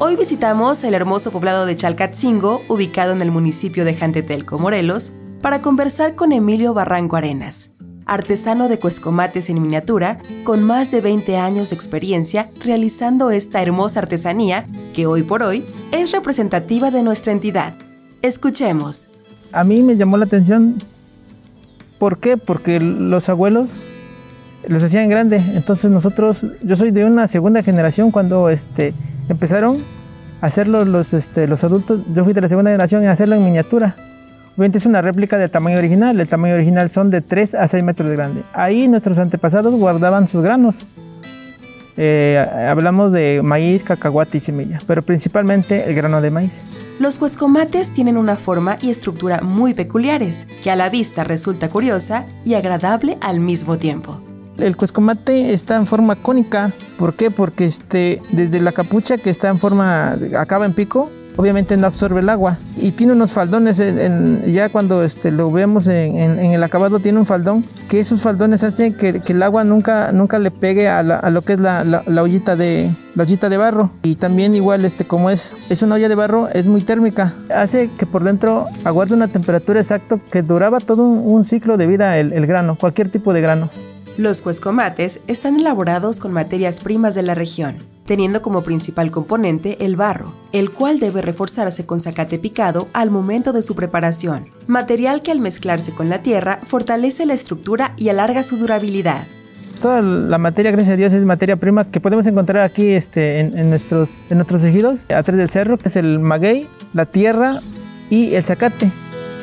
Hoy visitamos el hermoso poblado de Chalcatzingo, ubicado en el municipio de Jantetelco, Morelos, para conversar con Emilio Barranco Arenas, artesano de cuescomates en miniatura, con más de 20 años de experiencia realizando esta hermosa artesanía que hoy por hoy es representativa de nuestra entidad. Escuchemos. A mí me llamó la atención, ¿por qué? Porque los abuelos los hacían grande, entonces yo soy de una segunda generación cuando empezaron a hacerlo los adultos. Yo fui de la segunda generación en hacerlo en miniatura. Obviamente es una réplica del tamaño original. El tamaño original son de 3 a 6 metros de grande. Ahí nuestros antepasados guardaban sus granos. Hablamos de maíz, cacahuate y semilla, pero principalmente el grano de maíz. Los cuescomates tienen una forma y estructura muy peculiares, que a la vista resulta curiosa y agradable al mismo tiempo. El cuescomate está en forma cónica. ¿Por qué? Porque desde la capucha, que está en forma, acaba en pico, obviamente no absorbe el agua y tiene unos faldones. Ya cuando lo vemos en el acabado, tiene un faldón, que esos faldones hacen que el agua nunca le pegue a lo que es la ollita de barro. Y también igual como es una olla de barro, es muy térmica, hace que por dentro aguarde una temperatura exacta que duraba todo un ciclo de vida el grano, cualquier tipo de grano. Los cuescomates están elaborados con materias primas de la región, teniendo como principal componente el barro, el cual debe reforzarse con zacate picado al momento de su preparación, material que al mezclarse con la tierra fortalece la estructura y alarga su durabilidad. Toda la materia, gracias a Dios, es materia prima que podemos encontrar aquí en nuestros ejidos, atrás del cerro, que es el maguey, la tierra y el zacate.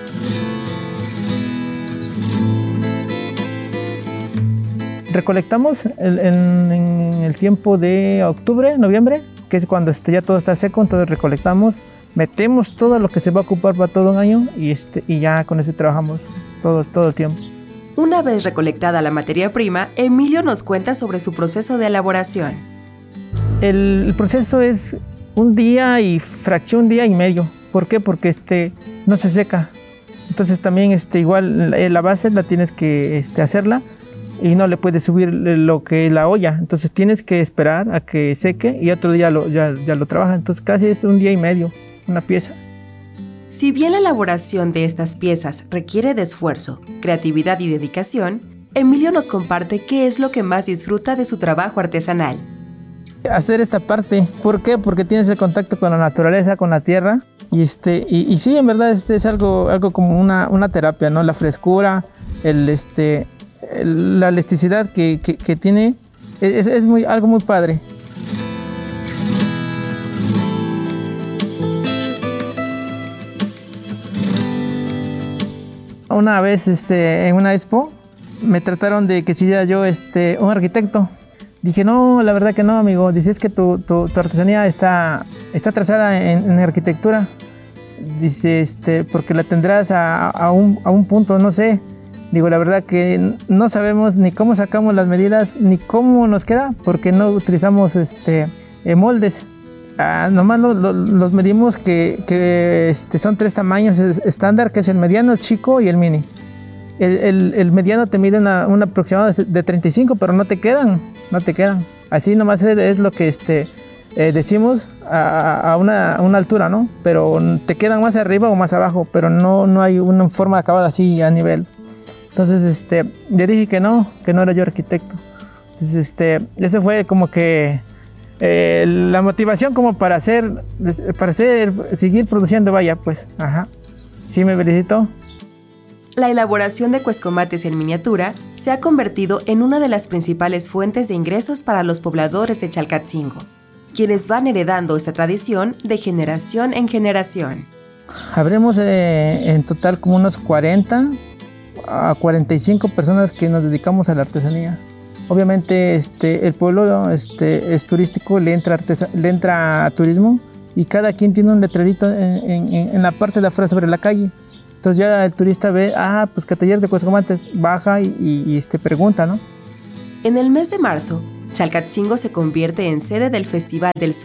Recolectamos en el tiempo de octubre, noviembre, que es cuando ya todo está seco. Entonces recolectamos, metemos todo lo que se va a ocupar para todo un año y ya con eso trabajamos todo el tiempo. Una vez recolectada la materia prima, Emilio nos cuenta sobre su proceso de elaboración. El proceso es un día y fracción, un día y medio. ¿Por qué? Porque no se seca. Entonces también igual la base la tienes que hacerla. Y no le puedes subir lo que es la olla, entonces tienes que esperar a que seque y otro día ya lo trabajas. Entonces casi es un día y medio una pieza. Si bien la elaboración de estas piezas requiere de esfuerzo, creatividad y dedicación, Emilio nos comparte qué es lo que más disfruta de su trabajo artesanal. Hacer esta parte, ¿por qué? Porque tienes el contacto con la naturaleza, con la tierra y sí, en verdad es algo como una terapia, ¿no? La frescura, la elasticidad que tiene es algo muy padre. Una vez en una expo me trataron de que si era yo un arquitecto. Dije, no, la verdad que no, amigo. Dice, es que tu artesanía está trazada en arquitectura. Dice, porque la tendrás a un punto, no sé. Digo, la verdad que no sabemos ni cómo sacamos las medidas, ni cómo nos queda, porque no utilizamos moldes. Nomás los medimos que son 3 tamaños estándar, que es el mediano, el chico y el mini. El mediano te mide un aproximado de 35, pero no te quedan. Así nomás es lo que decimos a una altura, ¿no? Pero te quedan más arriba o más abajo, pero no hay una forma acabada así a nivel. Entonces, le dije que no era yo arquitecto. Entonces, ese fue como que la motivación como para seguir produciendo, vaya, pues, ajá. Sí, me felicito. La elaboración de cuescomates en miniatura se ha convertido en una de las principales fuentes de ingresos para los pobladores de Chalcatzingo, quienes van heredando esta tradición de generación en generación. Habremos en total como unos 40 a 45 personas que nos dedicamos a la artesanía. Obviamente el pueblo es turístico, le entra a turismo y cada quien tiene un letrerito en la parte de afuera sobre la calle. Entonces ya el turista ve, pues que taller de cuescomates, baja y pregunta, ¿no? En el mes de marzo, Chalcatzingo se convierte en sede del Festival del Sol,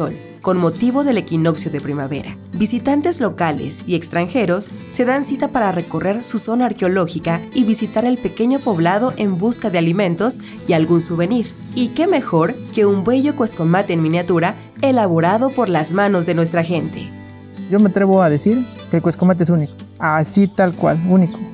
con motivo del equinoccio de primavera. Visitantes locales y extranjeros se dan cita para recorrer su zona arqueológica y visitar el pequeño poblado en busca de alimentos y algún souvenir. Y qué mejor que un bello cuescomate en miniatura elaborado por las manos de nuestra gente. Yo me atrevo a decir que el cuescomate es único, así tal cual, único.